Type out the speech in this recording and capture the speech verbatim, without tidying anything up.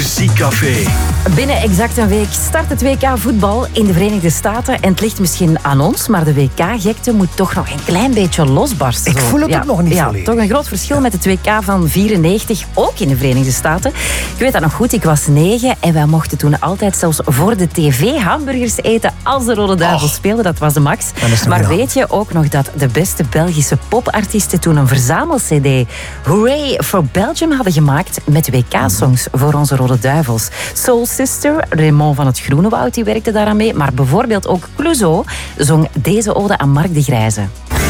Muziekcafé. Binnen exact een week start het W K voetbal in de Verenigde Staten. En het ligt misschien aan ons, maar de W K-gekte moet toch nog een klein beetje losbarsten. Ik voel het ja, ook nog niet ja, volledig. Toch een groot verschil met het W K van vierennegentig, ook in de Verenigde Staten. Ik weet dat nog goed, ik was negen en wij mochten toen altijd zelfs voor de tv hamburgers eten als de Rode Duivels Oh. speelden. Dat was de max. Maar gedaan. weet je ook nog dat de beste Belgische popartiesten toen een verzamel-C D Hooray for Belgium hadden gemaakt met W K-songs voor onze Rode Duivels. Soul Sister, Raymond van het Groenewoud, die werkte daaraan mee. Maar bijvoorbeeld ook Clouseau zong deze ode aan Mark de Grijze.